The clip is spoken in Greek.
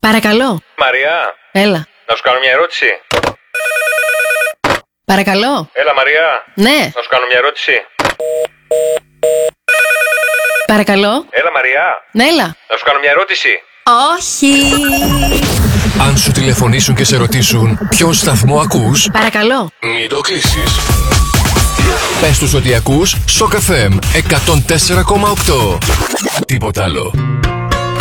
Παρακαλώ. Μαριά. Έλα. Να σου κάνω μια ερώτηση. Παρακαλώ. Έλα, Μαριά. Ναι. Να σου κάνω μια ερώτηση. Παρακαλώ. Έλα, Μαριά. Ναι, έλα. Να σου κάνω μια ερώτηση. Όχι. Αν σου τηλεφωνήσουν και σε ρωτήσουν ποιον σταθμό ακούς, Παρακαλώ. μην το κλείσεις. Πες τους ότι ακούς Shock FM 104,8. Τίποτα άλλο.